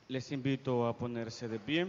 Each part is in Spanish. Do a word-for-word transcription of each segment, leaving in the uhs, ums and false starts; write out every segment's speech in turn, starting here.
Les invito a ponerse de pie.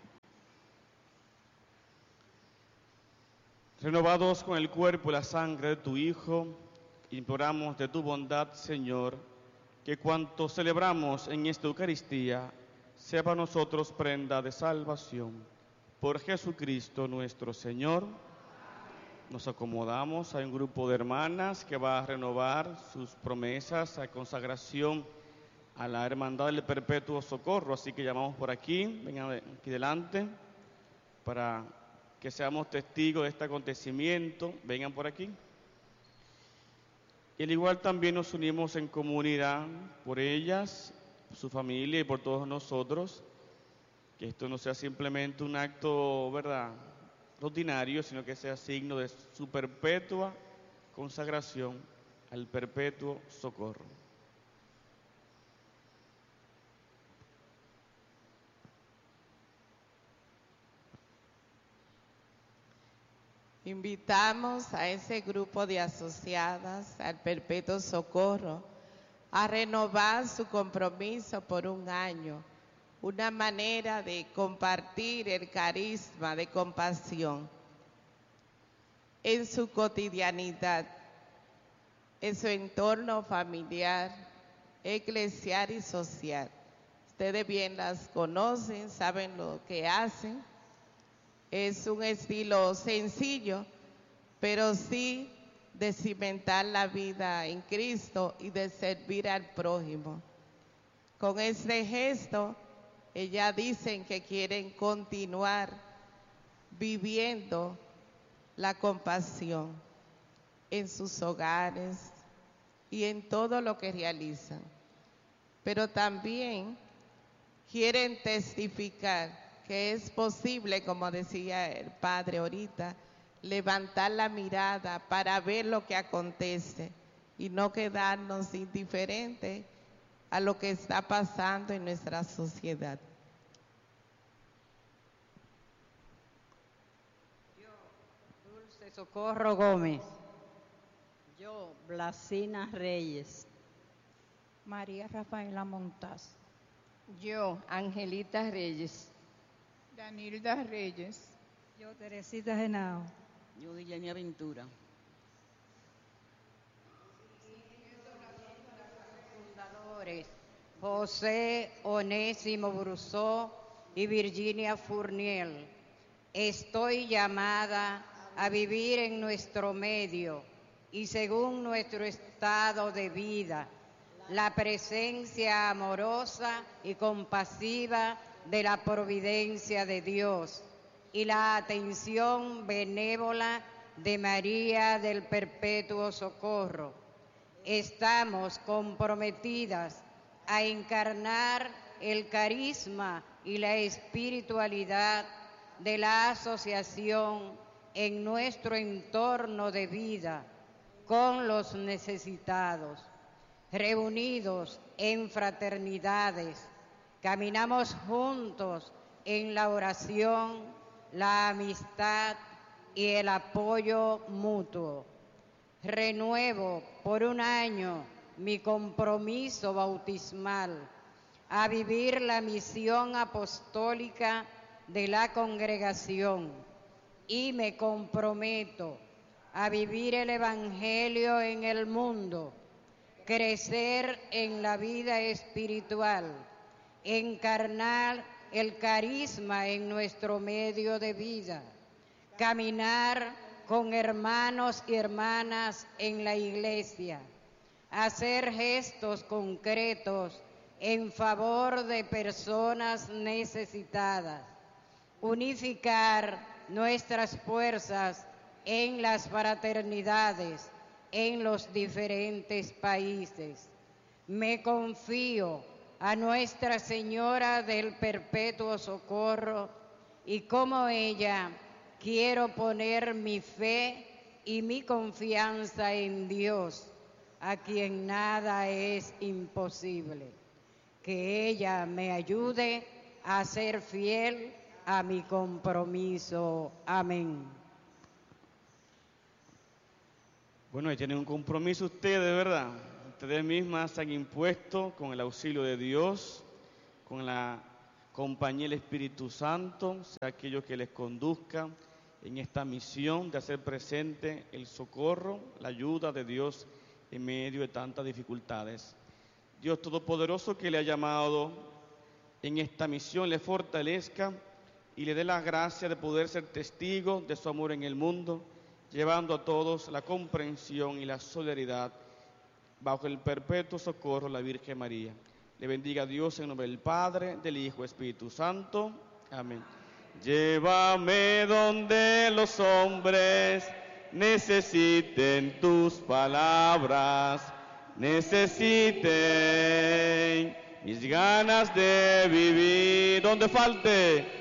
Renovados con el cuerpo y la sangre de tu Hijo, imploramos de tu bondad, Señor, que cuanto celebramos en esta Eucaristía sea para nosotros prenda de salvación. Por Jesucristo nuestro Señor. Nos acomodamos. Hay un grupo de hermanas que va a renovar sus promesas a consagración a la Hermandad del Perpetuo Socorro, así que llamamos por aquí, vengan aquí delante, para que seamos testigos de este acontecimiento, vengan por aquí. Y al igual también nos unimos en comunidad por ellas, su familia y por todos nosotros, que esto no sea simplemente un acto, ¿verdad?, rutinario, sino que sea signo de su perpetua consagración al Perpetuo Socorro. Invitamos a ese grupo de asociadas al Perpetuo Socorro a renovar su compromiso por un año, una manera de compartir el carisma de compasión en su cotidianidad, en su entorno familiar, eclesial y social. Ustedes bien las conocen, saben lo que hacen. Es un estilo sencillo, pero sí de cimentar la vida en Cristo y de servir al prójimo. Con este gesto, ellas dicen que quieren continuar viviendo la compasión en sus hogares y en todo lo que realizan. Pero también quieren testificar que es posible, como decía el Padre ahorita, levantar la mirada para ver lo que acontece y no quedarnos indiferentes a lo que está pasando en nuestra sociedad. Yo, Dulce Socorro Gómez. Yo, Blasina Reyes. María Rafaela Montaz. Yo, Angelita Reyes. Danilda Reyes. Yo, Teresita Genao. Yo, Guillermina Ventura. Fundadores, José Onésimo Brusó y Virginia Fournier. Estoy llamada a vivir en nuestro medio y según nuestro estado de vida, la presencia amorosa y compasiva de la providencia de Dios y la atención benévola de María del Perpetuo Socorro. Estamos comprometidas a encarnar el carisma y la espiritualidad de la asociación en nuestro entorno de vida con los necesitados. Reunidos en fraternidades, caminamos juntos en la oración, la amistad y el apoyo mutuo. Renuevo por un año mi compromiso bautismal a vivir la misión apostólica de la congregación y me comprometo a vivir el Evangelio en el mundo, crecer en la vida espiritual, encarnar el carisma en nuestro medio de vida, caminar con hermanos y hermanas en la iglesia, hacer gestos concretos en favor de personas necesitadas, unificar nuestras fuerzas en las fraternidades en los diferentes países. Me confío a Nuestra Señora del Perpetuo Socorro y como ella quiero poner mi fe y mi confianza en Dios, a quien nada es imposible. Que ella me ayude a ser fiel a mi compromiso. Amén. Bueno, y tienen un compromiso ustedes, ¿verdad? Ustedes mismas se han impuesto con el auxilio de Dios, con la compañía del Espíritu Santo, sea aquello que les conduzca en esta misión de hacer presente el socorro, la ayuda de Dios en medio de tantas dificultades. Dios Todopoderoso, que le ha llamado en esta misión, le fortalezca y le dé la gracia de poder ser testigo de su amor en el mundo, llevando a todos la comprensión y la solidaridad bajo el perpetuo socorro de la Virgen María. Le bendiga a Dios en nombre del Padre, del Hijo, Espíritu Santo. Amén. Llévame donde los hombres necesiten tus palabras, necesiten mis ganas de vivir, donde falte